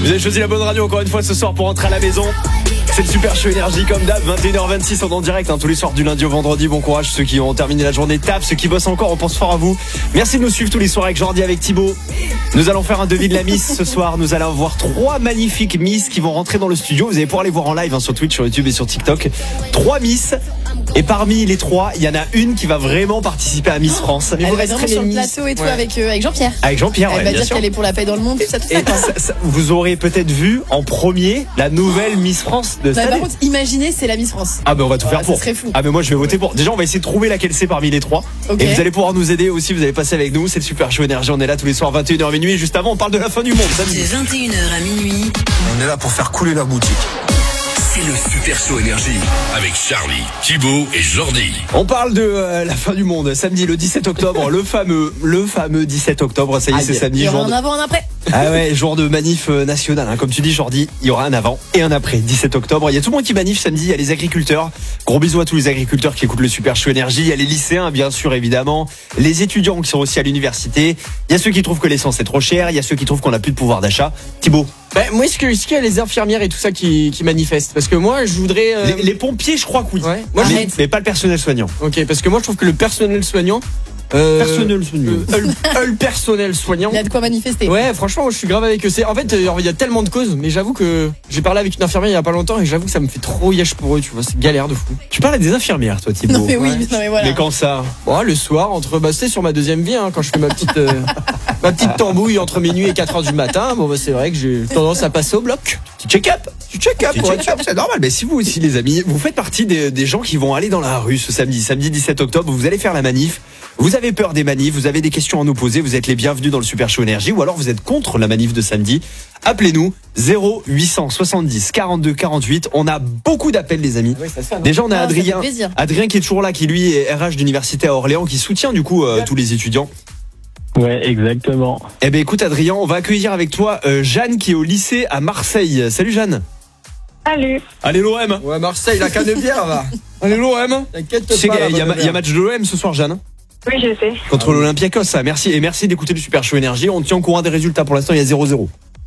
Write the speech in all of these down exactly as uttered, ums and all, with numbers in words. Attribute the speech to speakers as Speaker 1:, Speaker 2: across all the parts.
Speaker 1: Vous avez choisi la bonne radio encore une fois ce soir pour rentrer à la maison. C'est le Super Show Énergie comme d'hab, vingt et une heures vingt-six en direct, hein, tous les soirs du lundi au vendredi. Bon courage ceux qui ont terminé la journée taf, ceux qui bossent encore, on pense fort à vous. Merci de nous suivre tous les soirs avec Jordi, avec Thibaut. Nous allons faire un devis de la Miss ce soir. Nous allons voir trois magnifiques Miss qui vont rentrer dans le studio. Vous allez pouvoir les voir en live hein, sur Twitch, sur YouTube et sur TikTok. Trois Miss. Et parmi les trois, il y en a une qui va vraiment participer à Miss France.
Speaker 2: Elle va vraiment sur le plateau et tout ouais. avec, euh, avec Jean-Pierre.
Speaker 1: Avec Jean-Pierre,
Speaker 2: Elle
Speaker 1: ouais,
Speaker 2: va
Speaker 1: bien
Speaker 2: dire
Speaker 1: sûr.
Speaker 2: qu'elle est pour la paix dans le monde, tout ça, tout ça, quoi.
Speaker 1: ça, ça. Vous aurez peut-être vu en premier la nouvelle Miss France de cette
Speaker 2: bah,
Speaker 1: année.
Speaker 2: Par contre, imaginez, c'est la Miss France.
Speaker 1: Ah ben on va tout
Speaker 2: oh,
Speaker 1: faire
Speaker 2: ça
Speaker 1: pour.
Speaker 2: Serait fou.
Speaker 1: Ah ben moi je vais voter pour. Déjà on va essayer de trouver laquelle c'est parmi les trois. Okay. Et vous allez pouvoir nous aider aussi. Vous allez passer avec nous. C'est le Super Show Énergie. On est là tous les soirs vingt et une heures minuit. Juste avant, on parle de la fin du monde.
Speaker 3: De vingt et une heures à minuit.
Speaker 4: On est là pour faire couler la boutique.
Speaker 5: C'est le Super Show Énergie avec Charlie, Thibaut et Jordi.
Speaker 1: On parle de euh, la fin du monde. Samedi le dix-sept octobre, le fameux, le fameux dix-sept octobre. Ça y est, c'est samedi.
Speaker 2: Il y aura
Speaker 1: jour
Speaker 2: un
Speaker 1: de...
Speaker 2: avant, un après.
Speaker 1: Ah ouais, jour de manif nationale. Hein. Comme tu dis, Jordi, il y aura un avant et un après. dix-sept octobre. Il y a tout le monde qui manif samedi. Il y a les agriculteurs. Gros bisous à tous les agriculteurs qui écoutent le Super Show Énergie. Il y a les lycéens, bien sûr, évidemment. Les étudiants qui sont aussi à l'université. Il y a ceux qui trouvent que l'essence est trop chère. Il y a ceux qui trouvent qu'on n'a plus de pouvoir d'achat. Thibaut.
Speaker 6: Ben, moi, est-ce que, est-ce qu'il y a les infirmières et tout ça qui, qui manifestent? Parce que moi, je voudrais. Euh...
Speaker 1: Les, les pompiers, je crois que oui.
Speaker 6: Ouais. Moi,
Speaker 1: mais, mais pas le personnel soignant.
Speaker 6: Ok, parce que moi, je trouve que le personnel soignant. Euh,
Speaker 1: personnel soignant.
Speaker 6: Euh, le, le personnel soignant.
Speaker 2: Il y a de quoi manifester.
Speaker 6: Ouais, franchement, je suis grave avec eux. C'est, en fait, il y a tellement de causes, mais j'avoue que j'ai parlé avec une infirmière il y a pas longtemps et j'avoue que ça me fait trop yesh pour eux, tu vois. C'est galère de fou.
Speaker 1: Tu parles à des infirmières, toi, Thibaut.
Speaker 2: Non, mais oui,
Speaker 6: ouais.
Speaker 2: non, mais voilà.
Speaker 1: Mais quand ça?
Speaker 6: Bon, le soir, entre, bah, c'est sur ma deuxième vie, hein, quand je fais ma petite, euh, ma petite tambouille entre minuit et quatre heures du matin. Bon, bah, c'est vrai que j'ai tendance à passer au bloc.
Speaker 1: Tu check-up.
Speaker 6: Tu check-up,
Speaker 1: ouais, check c'est normal. Mais si vous aussi, les amis, vous faites partie des, des gens qui vont aller dans la rue ce samedi, samedi dix-sept octobre, vous allez faire la manif. Vous avez peur des manifs, vous avez des questions à nous poser, vous êtes les bienvenus dans le Super Show Énergie ou alors vous êtes contre la manif de samedi. Appelez-nous zéro huit cent soixante-dix quarante-deux quarante-huit. On a beaucoup d'appels, les amis.
Speaker 6: Oui, ça,
Speaker 1: déjà, on a
Speaker 2: ah,
Speaker 1: Adrien, Adrien qui est toujours là, qui lui est R H d'université à Orléans, qui soutient du coup euh, tous les étudiants.
Speaker 7: Ouais, exactement.
Speaker 1: Eh ben écoute Adrien, on va accueillir avec toi euh, Jeanne qui est au lycée à Marseille. Salut Jeanne.
Speaker 8: Salut.
Speaker 1: Allez l'O M.
Speaker 6: Ouais, Marseille, la Canebière va.
Speaker 1: Allez l'O M.
Speaker 6: T'inquiète
Speaker 1: tu sais
Speaker 6: pas.
Speaker 1: Il y, y, y a match de l'O M ce soir, Jeanne.
Speaker 8: Oui, je sais.
Speaker 1: Contre ah, l'Olympiakos, ça. Merci et merci d'écouter le Super Show Énergie. On tient au courant des résultats. Pour l'instant, il y a zéro zéro.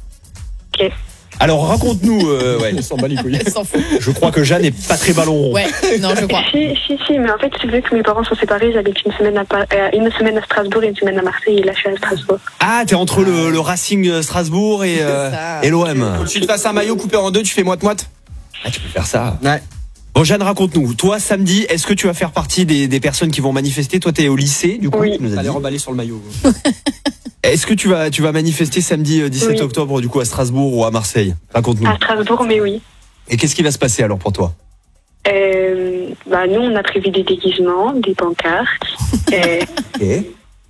Speaker 8: Ok.
Speaker 1: Alors raconte-nous. Euh, ouais.
Speaker 6: Elle s'en bat les couilles.
Speaker 2: Elle s'en fout.
Speaker 1: Je crois que Jeanne est pas très ballon rond.
Speaker 2: Ouais. Non, je crois.
Speaker 8: Si, si, si. Mais en fait, vu que mes parents sont séparés, j'habite une semaine à euh, une semaine à Strasbourg et une semaine à Marseille. Et là, je suis à Strasbourg.
Speaker 1: Ah, t'es entre le, le Racing Strasbourg et euh, et l'O M.
Speaker 6: Faut que tu te fasses un maillot coupé en deux, tu fais moite-moite.
Speaker 1: Ah, tu peux faire ça.
Speaker 6: Ouais.
Speaker 1: Bon, Jeanne, raconte-nous. Toi, samedi, est-ce que tu vas faire partie des, des personnes qui vont manifester? Toi, t'es au lycée, du coup.
Speaker 8: Oui.
Speaker 1: Tu nous as
Speaker 6: Allez
Speaker 1: dit.
Speaker 6: remballer sur le maillot.
Speaker 1: Est-ce que tu vas, tu vas manifester samedi dix-sept octobre, du coup, à Strasbourg ou à Marseille? Raconte-nous.
Speaker 8: À Strasbourg, mais oui.
Speaker 1: Et qu'est-ce qui va se passer alors pour toi?
Speaker 8: euh, bah, Nous, on a prévu des déguisements, des pancartes. euh,
Speaker 1: Et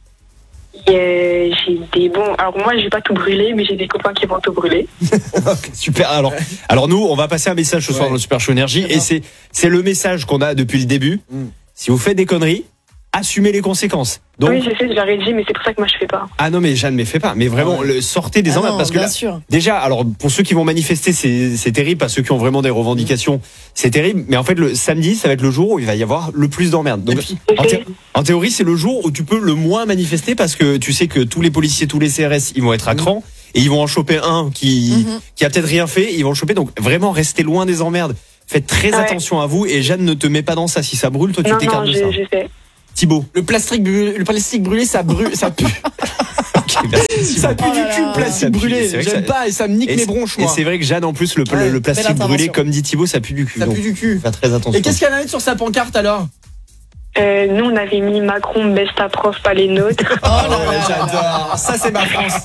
Speaker 8: Euh, j'ai des bons. Alors moi, je vais pas tout brûler, mais j'ai des copains qui vont tout brûler.
Speaker 1: Super. Alors, alors nous, on va passer un message ce soir ouais. dans le Super Show Énergie, et c'est c'est le message qu'on a depuis le début. Mm. Si vous faites des conneries, assumez les conséquences. Donc,
Speaker 8: oui, je sais, je leur ai dit, mais c'est pour ça que moi je fais pas.
Speaker 1: Ah non, mais Jeanne, mais fais pas. Mais vraiment, le, sortez des
Speaker 2: ah
Speaker 1: emmerdes parce que là,
Speaker 2: sûr.
Speaker 1: déjà, alors pour ceux qui vont manifester, c'est c'est terrible. Pas ceux qui ont vraiment des revendications, c'est terrible. Mais en fait, le samedi, ça va être le jour où il va y avoir le plus d'emmerdes. Donc,
Speaker 8: puis,
Speaker 1: en, thé- en théorie, c'est le jour où tu peux le moins manifester parce que tu sais que tous les policiers, tous les C R S, ils vont être à cran et ils vont en choper un qui mm-hmm. qui a peut-être rien fait. Ils vont le choper. Donc vraiment, restez loin des emmerdes. Faites très ouais. attention à vous et Jeanne, ne te mets pas dans ça. Si ça brûle, toi, tu
Speaker 8: non,
Speaker 1: t'écartes
Speaker 8: non,
Speaker 1: de
Speaker 8: je,
Speaker 1: ça.
Speaker 8: Je sais.
Speaker 1: Thibaut.
Speaker 6: Le plastique brûlé, le plastique brûlé, ça brûle, ça pue.
Speaker 1: Okay, bah,
Speaker 6: ça pue
Speaker 2: oh
Speaker 6: du cul, le plastique brûlé. J'aime ça... pas et ça me nique
Speaker 1: et
Speaker 6: mes bronches, moi.
Speaker 1: Et c'est vrai que Jeanne, en plus, le, ouais, le plastique brûlé, comme dit Thibaut, ça pue du cul.
Speaker 6: Ça pue du cul.
Speaker 1: Fais très attention.
Speaker 6: Et qu'est-ce qu'elle a mis sur sa pancarte alors?
Speaker 8: Euh, nous, on avait mis Macron, Besta Prof, pas les nôtres.
Speaker 6: Oh là là, j'adore. Ça, c'est ma France.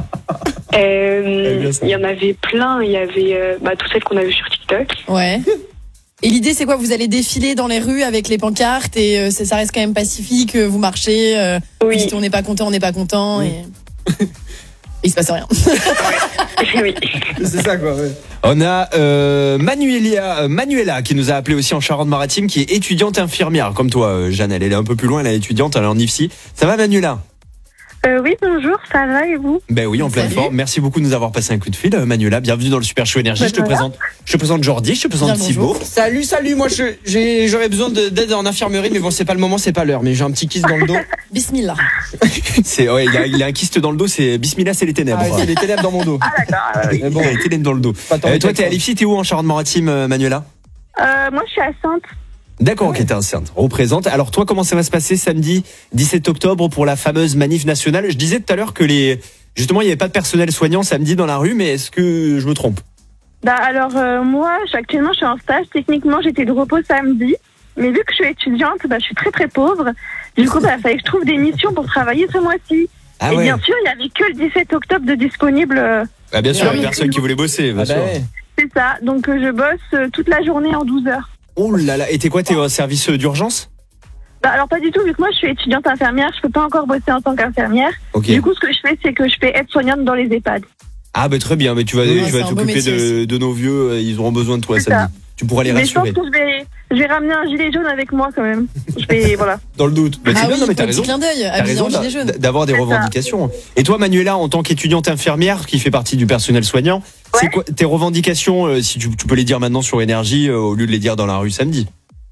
Speaker 8: Euh, il y en avait plein. Il y avait euh, bah, toutes celles qu'on a vues sur TikTok.
Speaker 2: Ouais. Et l'idée, c'est quoi? Vous allez défiler dans les rues avec les pancartes et euh, ça reste quand même pacifique, vous marchez, euh,
Speaker 8: oui.
Speaker 2: vous dites on n'est pas content, on n'est pas content, oui. et... et il se passe rien.
Speaker 8: Oui.
Speaker 6: C'est ça, quoi. Ouais.
Speaker 1: On a euh, Manuela, euh, Manuela qui nous a appelé aussi en Charente-Maritime, qui est étudiante infirmière, comme toi, euh, Jeanne. Elle est un peu plus loin, elle est étudiante, elle est en I F S I. Ça va, Manuela?
Speaker 8: Euh, oui, bonjour, ça va et vous?
Speaker 1: Ben oui, en pleine
Speaker 2: Salut.
Speaker 1: forme. Merci beaucoup de nous avoir passé un coup de fil, euh, Manuela. Bienvenue dans le Super Show Énergie.
Speaker 8: Ben
Speaker 1: Je te
Speaker 8: voilà.
Speaker 1: présente, je te présente Jordi, je te présente
Speaker 2: Bien,
Speaker 1: Thibaut.
Speaker 2: bonjour.
Speaker 6: Salut, salut. Moi, je- j'ai- j'aurais besoin de- d'aide en infirmerie, mais bon, c'est pas le moment, c'est pas l'heure. Mais j'ai un petit kiss dans le dos.
Speaker 2: Bismillah.
Speaker 1: C'est, ouais, il a, il a un kyste dans le dos. C'est Bismillah, c'est les ténèbres.
Speaker 6: Ah, c'est des ténèbres dans mon dos. Mais bon,
Speaker 1: Bon, il a été dans le dos.
Speaker 6: pas tant
Speaker 1: Euh,
Speaker 6: de
Speaker 1: toi,
Speaker 6: texte,
Speaker 1: t'es à
Speaker 6: hein.
Speaker 1: Lifty, t'es où en Charente-Maritime, euh, Manuela?
Speaker 8: Euh, moi, je suis à Sainte.
Speaker 1: D'accord, ok, t'es enceinte. Représente. Alors toi, comment ça va se passer samedi dix-sept octobre pour la fameuse manif nationale? Je disais tout à l'heure que les, justement, il n'y avait pas de personnel soignant samedi dans la rue, mais est-ce que je me trompe?
Speaker 8: Bah, alors, euh, moi, je suis actuellement, je suis en stage. Techniquement, j'étais de repos samedi. Mais vu que je suis étudiante, bah, je suis très très pauvre. Du coup, bah, il fallait que je trouve des missions pour travailler ce mois-ci.
Speaker 1: Ah
Speaker 8: et
Speaker 1: ouais.
Speaker 8: bien sûr, il n'y avait que le dix-sept octobre de disponible. euh,
Speaker 1: Ah, bien sûr,
Speaker 2: Ah
Speaker 1: il y
Speaker 2: oui.
Speaker 1: a personne qui voulait bosser, bien
Speaker 6: Ah,
Speaker 1: sûr.
Speaker 6: bah ouais.
Speaker 8: C'est ça. Donc, euh, je bosse euh, toute la journée en douze heures.
Speaker 1: Oh là là, et t'es quoi, t'es au service euh, d'urgence?
Speaker 8: Bah, alors, pas du tout. Vu que moi, je suis étudiante infirmière, je peux pas encore bosser en tant qu'infirmière.
Speaker 1: Ok.
Speaker 8: Du coup, ce que je fais, c'est que je fais aide-soignante dans les EHPAD.
Speaker 1: Ah bah très bien, mais tu vas,
Speaker 2: Ouais,
Speaker 1: tu
Speaker 2: c'est
Speaker 1: vas
Speaker 2: un beau
Speaker 1: t'occuper
Speaker 2: métier
Speaker 1: de,
Speaker 2: aussi.
Speaker 1: de nos vieux, euh, ils auront besoin de toi
Speaker 8: C'est
Speaker 1: samedi. Tu pourras les
Speaker 8: Mais je pense
Speaker 1: rassurer.
Speaker 8: que je vais, je vais ramener un gilet jaune avec moi quand même. Je vais, voilà.
Speaker 1: Dans le doute. Bah, c'est
Speaker 2: Ah
Speaker 1: bien,
Speaker 2: oui,
Speaker 1: non mais t'as
Speaker 2: petit
Speaker 1: raison.
Speaker 2: clin d'œil,
Speaker 1: T'as
Speaker 2: habillé
Speaker 1: raison
Speaker 2: en gilet jaune.
Speaker 1: d'a- d'avoir des
Speaker 8: C'est ça.
Speaker 1: revendications. Et toi, Manuela, en tant qu'étudiante infirmière qui fait partie du personnel soignant, c'est
Speaker 8: Ouais.
Speaker 1: quoi tes revendications, euh, si tu, tu peux les dire maintenant sur Énergie euh, au lieu de les dire dans la rue samedi?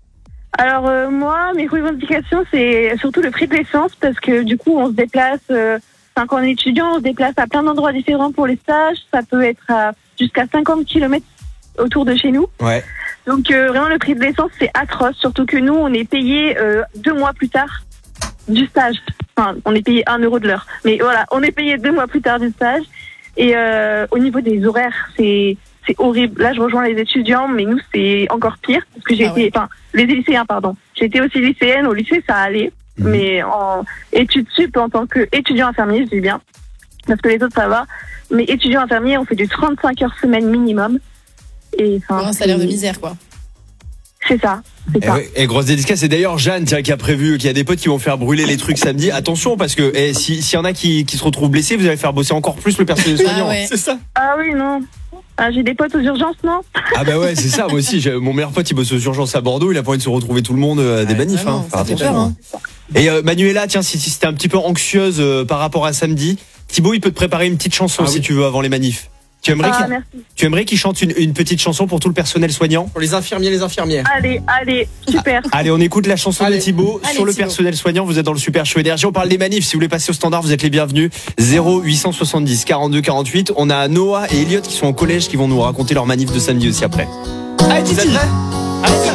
Speaker 8: Alors euh, moi, mes revendications, c'est surtout le prix de l'essence parce que du coup, on se déplace, euh, enfin, quand on est étudiant, on se déplace à plein d'endroits différents pour les stages. Ça peut être à jusqu'à cinquante kilomètres autour de chez nous.
Speaker 1: Ouais.
Speaker 8: Donc euh, vraiment, le prix de l'essence, c'est atroce. Surtout que nous, on est payé euh, deux mois plus tard du stage. Enfin, on est payé un euro de l'heure. Mais voilà, on est payé deux mois plus tard du stage. Et euh, au niveau des horaires, c'est c'est horrible. Là, je rejoins les étudiants, mais nous, c'est encore pire parce que j'ai
Speaker 2: Ah
Speaker 8: été,
Speaker 2: ouais.
Speaker 8: enfin, les lycéens, pardon. J'étais aussi lycéenne. Au lycée, ça allait,
Speaker 1: Mhm.
Speaker 8: mais en études sup, en tant qu'étudiant infirmier, je dis bien, parce que les autres, ça va. Mais étudiant infirmier, on fait du trente-cinq heures semaine minimum. Et
Speaker 2: Pour
Speaker 8: enfin,
Speaker 2: un salaire de
Speaker 8: c'est-
Speaker 2: misère, quoi.
Speaker 8: C'est ça, c'est
Speaker 1: Et,
Speaker 8: ça.
Speaker 1: ouais, et grosse dédicace. Et d'ailleurs, Jeanne, tiens, qui a prévu qu'il y a des potes qui vont faire brûler les trucs samedi. Attention, parce que eh, si- s'il y en a qui, qui se retrouvent blessés, vous allez faire bosser encore plus le personnel
Speaker 2: Ah
Speaker 1: soignant.
Speaker 2: ouais.
Speaker 1: C'est ça?
Speaker 8: Ah oui, non. Ah, j'ai des potes aux urgences, non?
Speaker 1: Ah bah ouais, c'est ça. Moi aussi, j'ai- mon meilleur pote, il bosse aux urgences à Bordeaux. Il a pas envie de se retrouver tout le monde euh, à des
Speaker 2: Ouais,
Speaker 1: manifs.
Speaker 2: vraiment,
Speaker 1: Hein.
Speaker 2: ça
Speaker 1: Faire
Speaker 2: fait
Speaker 1: attention,
Speaker 2: peur,
Speaker 1: hein.
Speaker 2: hein.
Speaker 1: Et euh, Manuela, tiens, si, si t'es un petit peu anxieuse euh, par rapport à samedi, Thibaut, il peut te préparer une petite chanson
Speaker 6: Ah
Speaker 1: si
Speaker 6: oui.
Speaker 1: tu veux avant les manifs. Tu aimerais
Speaker 8: Ah,
Speaker 1: qu'il
Speaker 8: merci.
Speaker 1: tu aimerais qu'il chante une, une petite chanson pour tout le personnel soignant?
Speaker 6: Pour les infirmiers, les infirmières.
Speaker 8: Allez, allez, super.
Speaker 1: Allez, on écoute la chanson
Speaker 6: Allez.
Speaker 1: de Thibaut
Speaker 2: Allez,
Speaker 1: sur le
Speaker 2: Thibaut.
Speaker 1: personnel soignant. Vous êtes dans le Super Show Énergie. On parle des manifs. Si vous voulez passer au standard, vous êtes les bienvenus. zéro huit cent soixante-dix quarante-deux quarante-huit. On a Noah et Elliot qui sont au collège qui vont nous raconter leur manif de samedi aussi après.
Speaker 6: Allez,
Speaker 1: Vous êtes
Speaker 6: Titi.
Speaker 1: prêts? Allez,